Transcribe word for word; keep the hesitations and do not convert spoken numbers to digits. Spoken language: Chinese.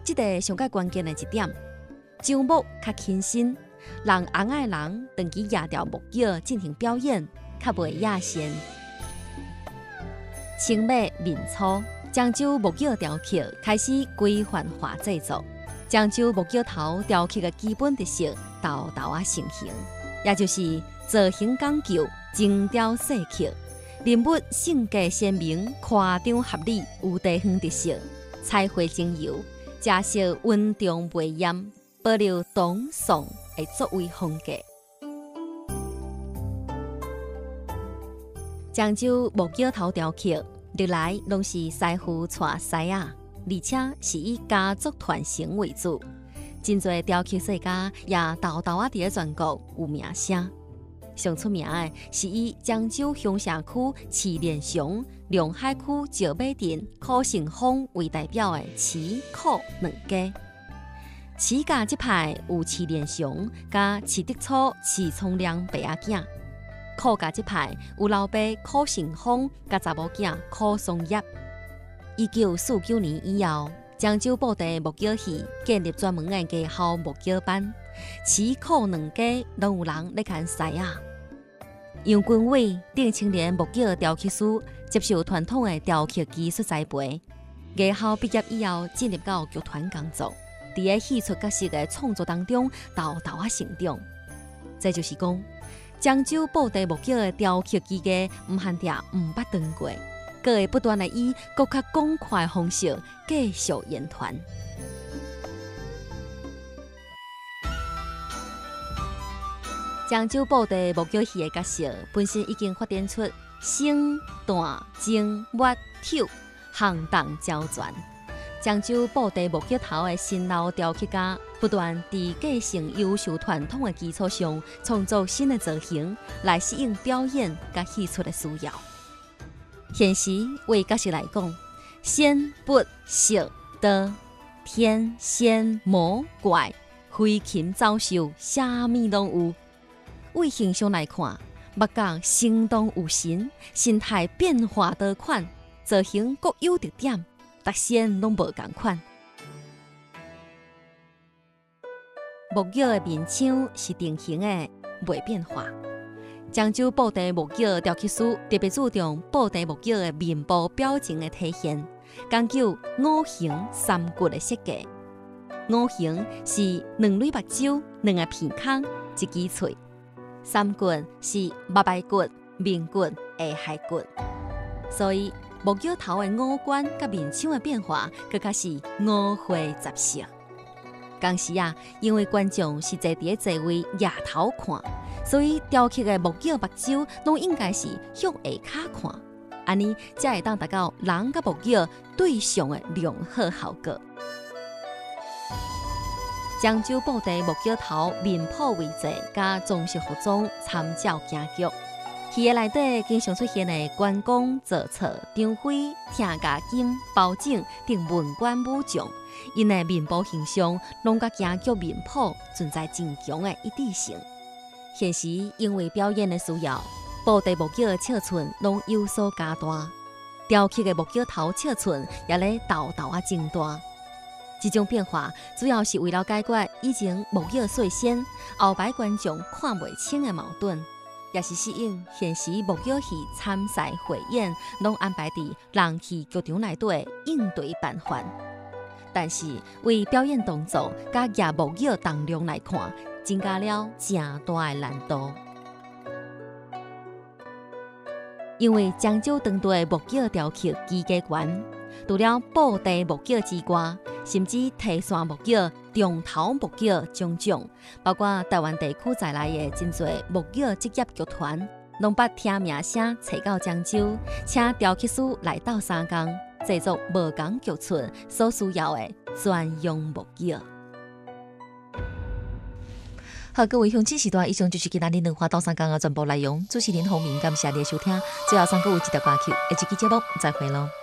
这个上界关键的一点，樟木较轻身，让红爱人长期压掉木叶进行表演，较袂野线。青马面粗，漳州木叶雕刻开始规范化制作。漳州木叶头雕刻的基本特色，豆豆啊成型，也就是造型讲究、精雕细刻，人物性格鲜明、夸张合理，有地方特色，彩绘精油，加色稳重袂艳，保留唐宋的作为风格。漳州木叶头雕刻历来拢是师傅带师啊。而且是以家族传承为主，真侪雕刻世家也豆豆啊伫咧全国有名声。上出名的是以漳州乡社区慈莲乡、龙海区石马镇苦成坊为代表的慈苦两家。慈家这派有慈莲乡加慈德楚、慈聪亮爸仔囝；苦家这派有老爸苦成坊加查某囝苦松叶。一九四九年以后，漳州布袋木叶戏建立专门的艺校木叶班，慈苦两家拢有人咧牵师啊。杨君伟等青年木叶雕刻师接受传统的雕刻技术栽培，艺校毕业以后进入到剧团工作，伫咧戏出角色的创作当中豆豆啊成长。这就是讲，漳州布袋木叶的雕刻技艺唔限定唔捌断过。佮会不断地以更较广阔的方式继续延传。漳州布袋木叶戏的角色本身已经发展出声、弹、静、抹、跳行动交全。漳州布袋木叶头的新老雕刻家不断伫继承优秀传统的基础上，创作新的造型，来适应表演甲戏出的需要。现时为角色来讲，仙、佛、蛇、道、天、仙、魔、怪、飞禽走兽，啥物拢有。为形象来看，目角生动有神，神态变化多款，造型各有特点，特线拢无同款。木叶的面腔是定型的，袂变化。漳州布袋木叶雕刻师特别注重布袋木叶的面部表情的体现，讲究五行三骨的设计。五行是两蕊目睭、两个鼻孔、一支喙；三骨是目白骨、面骨、下頦骨。所以木叶头的五官甲面腔的变化，更加是五花杂色。当时啊，因为观众是坐伫咧座位仰头看，所以雕刻的木叶目睭拢应该是向下骹看，安尼才会当达到人甲木叶对上的良好效果。漳州布袋木叶头面谱为侪，加装饰服装参照京剧。戏的内底经常出现的关公、曹操、张飞、听家金、包拯等文官武将，因的面部形象拢甲京剧面谱存在真强的一致性。现时因为表演的需要，布袋木叶的尺寸拢有所加大，雕刻的木叶头尺寸也咧豆豆啊增大。这种变化主要是为了解决以前木叶细线、后排观众看袂清的矛盾。也是适应现时木叶戏参赛汇演，拢安排伫人戏剧场内底的应对办法。但是为表演动作甲举木叶重量来看，增加了正大的难度。因为漳州当地木叶雕刻技艺悬，除了布袋木叶之外，甚至提线木叶、中头木叶种种，包括台湾地区在内的真侪木叶职业剧团，拢把听名声找到漳州，请雕刻师来到三工，制作无同剧出所需要的专用木叶。好，各位乡亲时段，以上就是今仔日两花到三工的全部内容。主持人洪明，感谢你的收听。最后，三个有一条歌曲，下一期节目再会咯。